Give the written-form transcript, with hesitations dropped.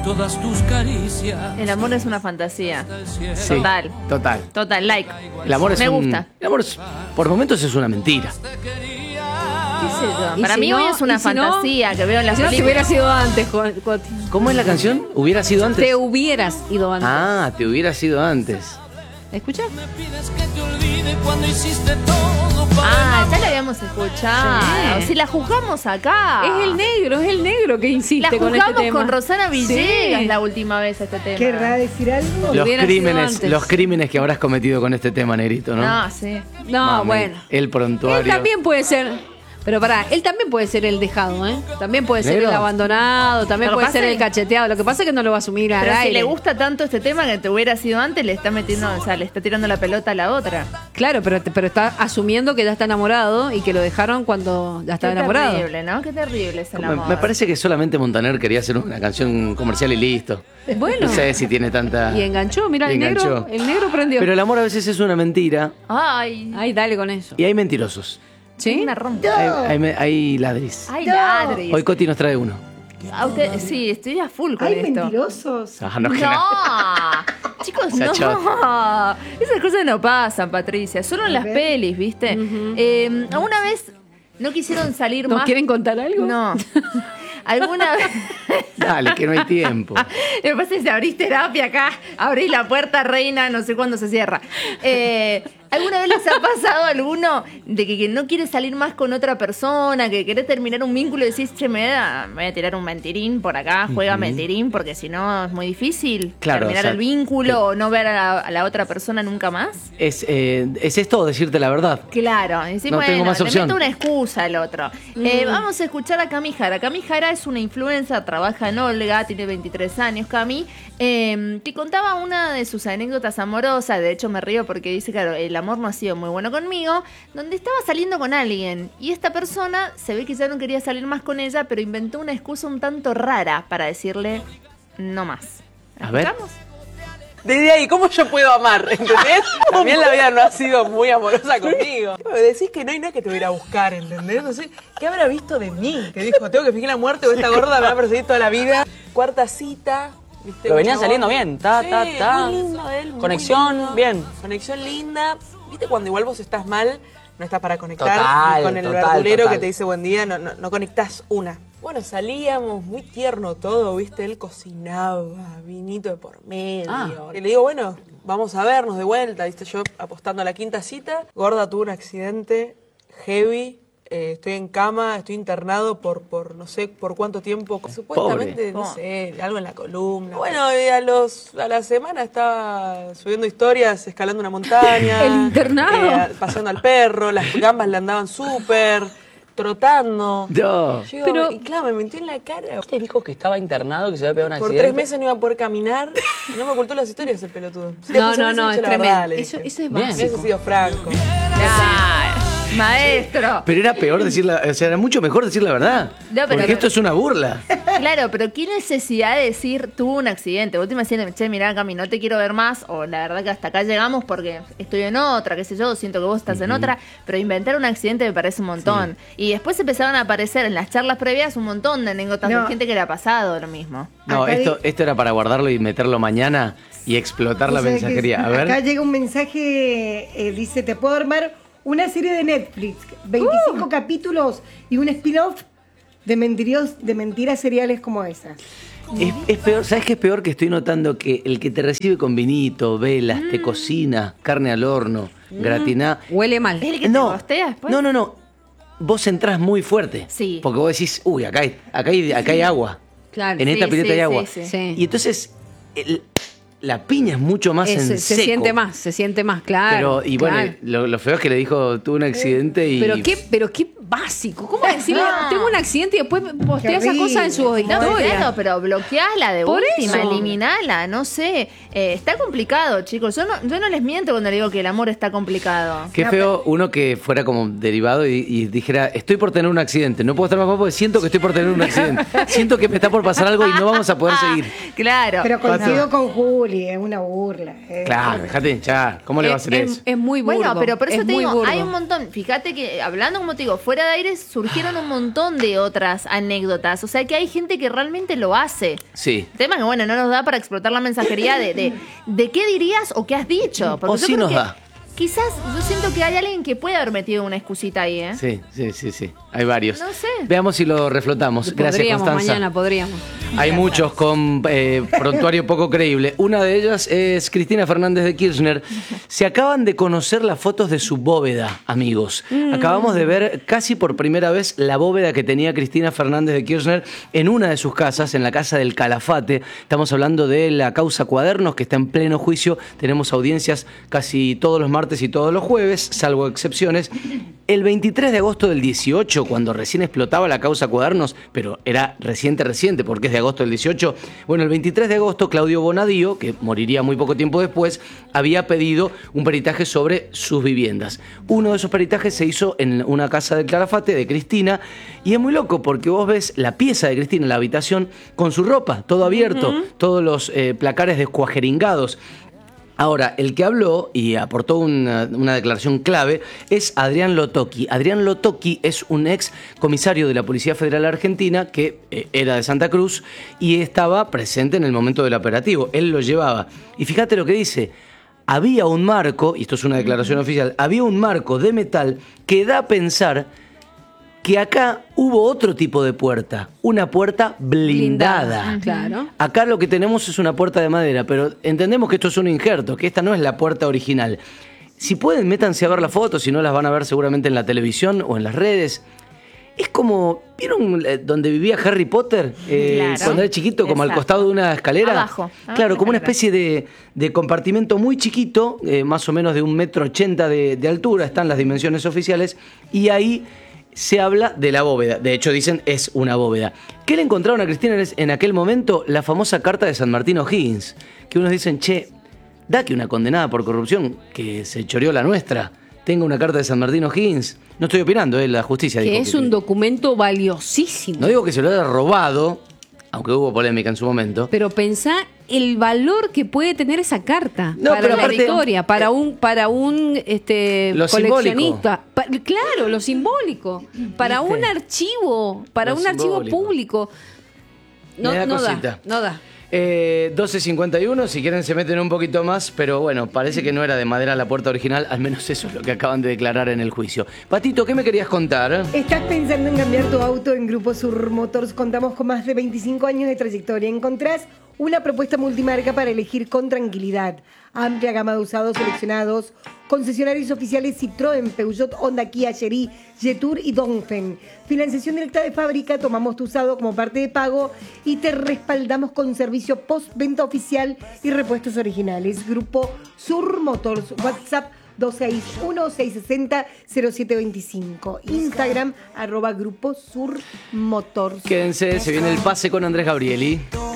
todas tus caricias. El amor es una fantasía. Sí, Total. total. Like. El amor es Me gusta. El amor por momentos es una mentira. ¿Qué sé yo? Y Para si mí no, hoy es una y si no, fantasía que veo en las Si no, te películas. hubiera sido antes, Coti. ¿Cómo es la canción? ¿Hubiera sido antes? Te hubieras ido antes. Ah, te hubiera sido antes. ¿Escuchás? Me pides que te olvide cuando hiciste todo para Ya la habíamos escuchado. Sí. Si la jugamos acá. Es el negro que insiste La con jugamos este tema. con Rosana Villegas Sí. la última vez este tema. ¿Querrá decir algo? Hubiera sido antes. Los crímenes que habrás cometido con este tema, Negrito, ¿no? No, sí. No, Mami, bueno. El prontuario. Él también puede ser. Pero pará, él también puede ser el dejado, ¿eh? También puede ser ¿Negro? el abandonado, también Lo que puede ser pasa el es- cacheteado. Lo que pasa es que no lo va a asumir al Pero si aire. le gusta tanto este tema que te hubiera sido antes, le está metiendo, o sea, le está tirando la pelota a la otra. Claro, pero está asumiendo que ya está enamorado y que lo dejaron cuando ya estaba Qué enamorado. terrible, ¿no? Qué terrible es el Me, amor. me parece que solamente Montaner quería hacer una canción comercial y listo. Bueno. No sé si tiene tanta... Y enganchó, mira, Y el enganchó. negro prendió. Pero el amor a veces es una mentira Ay, Ay, dale con eso. y hay mentirosos. ¿Sí? me rompe. Hay ladris. Ay, No. ladris. Hoy Coti nos trae uno. Sí, estoy a full con Hay esto. mentirosos. Ah, no, que No, no. chicos, Esa no. chota. Esas cosas no pasan, Patricia. Solo en las ver. pelis, ¿viste? ¿Alguna vez no quisieron salir ¿Nos más? quieren contar algo? No. ¿Alguna vez? Dale, que no hay tiempo. Lo que pasa es que abrís terapia acá, abrís la puerta, reina, no sé cuándo se cierra. ¿Alguna vez les ha pasado alguno de que no quieres salir más con otra persona, que querés terminar un vínculo y decís, che, me voy a tirar un mentirín por acá, juega mentirín, porque si no es muy difícil Claro, terminar o sea, el vínculo o no ver a la otra persona nunca más? ¿Es esto o decirte la verdad? Claro, y decís, No tengo bueno, más le opción. meto una excusa al otro. Vamos a escuchar a Cami Jara. Cami Jara es una influencer, trabaja en Olga, tiene 23 años, Cami, que contaba una de sus anécdotas amorosas. De hecho, me río porque dice, claro, el amor no ha sido muy bueno conmigo, donde estaba saliendo con alguien y esta persona se ve que ya no quería salir más con ella, pero inventó una excusa un tanto rara para decirle no más. A ver. ¿Escuchamos? Desde ahí, ¿cómo yo puedo amar? ¿Entendés? También la vida no ha sido muy amorosa conmigo. Me decís que no hay nada que te voy a ir a buscar, ¿entendés? No sé, ¿qué habrá visto de mí? Que dijo, tengo que fingir la muerte o esta gorda me va a perseguir toda la vida. Cuarta cita. ¿viste? Pero venía Un saliendo chabón. bien, ta, Sí, ta, ta. muy lindo él, muy Conexión, lindo. bien. Conexión linda. ¿Viste cuando igual vos estás mal, no estás para conectar? Total, y con el total, verdulero total. que te dice buen día, no conectás una. Bueno, salíamos, muy tierno todo, ¿viste? Él cocinaba, vinito de por medio. Y le digo, bueno, vamos a vernos de vuelta, ¿viste? Yo apostando a la quinta cita. Gorda tuvo un accidente heavy. Estoy en cama, estoy internado por no sé por cuánto tiempo. Supuestamente, no sé, algo en la columna. Bueno, y a la semana estaba subiendo historias, escalando una montaña. ¿El internado? Paseando al perro, las gambas le andaban súper, trotando. No. Yo, Pero- y claro, me mintió en la cara. Te dijo que estaba internado, que se había pegado un Por accidente. 3 meses no iba a poder caminar y no me ocultó las historias el pelotudo. Si No, te no, hubiese es dicho la verdad, tremendo. le Eso dije. es Bien. básico. Hubiese sido franco. Maestro. Pero era peor decir o sea, era mucho mejor decir la verdad. No, pero- porque esto es una burla. Claro, pero qué necesidad de decir tuvo un accidente. Vos te imaginas, che, mirá, Cami, no te quiero ver más, o la verdad que hasta acá llegamos porque estoy en otra, qué sé yo, siento que vos estás en otra, pero inventar un accidente me parece un montón. Y después empezaron a aparecer en las charlas previas un montón de anécdotas No. de gente que le ha pasado lo mismo. No, Acá esto era para guardarlo y meterlo mañana y explotar la O sea, que mensajería. A ver. Acá llega un mensaje, dice, te puedo armar una serie de Netflix, 25 capítulos y un spin-off de mentiras seriales como esas. Es peor, ¿sabes qué es peor? Que estoy notando que el que te recibe con vinito, velas, te cocina, carne al horno, gratiná. Huele mal. ¿Es el que No, te postea después? no. Vos entrás muy fuerte. Sí. Porque vos decís, uy, acá hay agua. Claro. En esta Sí, pileta sí, hay agua. sí, sí. Sí. Y entonces la piña es mucho más en Se seco. se siente más, claro. Pero, y bueno, claro. lo feo es que le dijo, tuve un accidente y... Pero qué básico. ¿Cómo decirle, tengo un accidente y después postea esa horrible. cosa en su No, historia? claro, pero bloqueala de Por última, eso. eliminala, no sé. Está complicado, chicos. Yo no les miento cuando le digo que el amor está complicado. Qué feo uno que fuera como derivado y dijera, estoy por tener un accidente, no puedo estar más porque siento que estoy por tener un accidente. Siento que me está por pasar algo y no vamos a poder seguir. Claro. Pero coincido con Juli, es una burla. Claro, dejate hinchar. ¿Cómo le va a hacer eso? Es muy burdo. Bueno, pero por eso es te muy digo, burdo. hay un montón. Fíjate que hablando, como te digo, fuera de aire surgieron un montón de otras anécdotas. O sea que hay gente que realmente lo hace. Sí. El tema que, bueno, no nos da para explotar la mensajería de qué dirías o qué has dicho. Porque O yo sí creo nos que da. Quizás yo siento que hay alguien que puede haber metido una excusita ahí, ¿eh? Sí. Hay varios. No sé. Veamos si lo reflotamos. Gracias, Podríamos, Constanza. mañana podríamos. Hay muchos con prontuario poco creíble. Una de ellas es Cristina Fernández de Kirchner. Se acaban de conocer las fotos de su bóveda, amigos. Acabamos de ver casi por primera vez la bóveda que tenía Cristina Fernández de Kirchner en una de sus casas, en la casa del Calafate. Estamos hablando de la causa Cuadernos, que está en pleno juicio. Tenemos audiencias casi todos los martes y todos los jueves, salvo excepciones. El 23 de agosto del 18, cuando recién explotaba la causa Cuadernos, pero era reciente, porque es de agosto del 18, bueno, el 23 de agosto, Claudio Bonadío, que moriría muy poco tiempo después, había pedido un peritaje sobre sus viviendas. Uno de esos peritajes se hizo en una casa del Calafate de Cristina, y es muy loco porque vos ves la pieza de Cristina, la habitación, con su ropa, todo abierto, todos los placares descuajeringados. Ahora, el que habló y aportó una declaración clave es Adrián Lotocchi. Adrián Lotocchi es un ex comisario de la Policía Federal Argentina que era de Santa Cruz y estaba presente en el momento del operativo. Él lo llevaba. Y fíjate lo que dice. Había un marco, y esto es una declaración oficial, había un marco de metal que da a pensar que acá hubo otro tipo de puerta, una puerta blindada. Claro. Acá lo que tenemos es una puerta de madera, pero entendemos que esto es un injerto, que esta no es la puerta original. Si pueden, métanse a ver las fotos, si no las van a ver seguramente en la televisión o en las redes. Es como, ¿vieron donde vivía Harry Potter? Claro. Cuando era chiquito, como al Exacto. costado de una escalera. Abajo. Claro, como una escalera. especie de compartimento muy chiquito, más o menos de 1,80 m de altura, están las dimensiones oficiales, y ahí se habla de la bóveda. De hecho, dicen, es una bóveda. ¿Qué le encontraron a Cristina en aquel momento? La famosa carta de San Martín O'Higgins. Que unos dicen, che, da que una condenada por corrupción, que se choreó la nuestra, tenga una carta de San Martín O'Higgins. No estoy opinando, la justicia dijo Que es un documento valiosísimo. No digo que se lo haya robado, aunque hubo polémica en su momento. Pero pensá el valor que puede tener esa carta No, para pero la aparte, historia, para un lo coleccionista. Claro, lo simbólico. Para ¿Viste? un archivo, para Lo un archivo simbólico. público. No, Me da no cosita. da, no da. 12:51, si quieren se meten un poquito más, pero bueno, parece que no era de madera la puerta original, al menos eso es lo que acaban de declarar en el juicio. Patito, ¿qué me querías contar? ¿Estás pensando en cambiar tu auto? En Grupo Sur Motors contamos con más de 25 años de trayectoria. Encontrás una propuesta multimarca para elegir con tranquilidad. Amplia gama de usados seleccionados, concesionarios oficiales Citroën, Peugeot, Honda, Kia, Chery, Jetour y Dongfeng. Financiación directa de fábrica, tomamos tu usado como parte de pago y te respaldamos con servicio postventa oficial y repuestos originales. Grupo Sur Motors, WhatsApp 261-660-0725. Instagram, @Grupo Sur Motors. Quédense, se viene el pase con Andrés Gabrieli.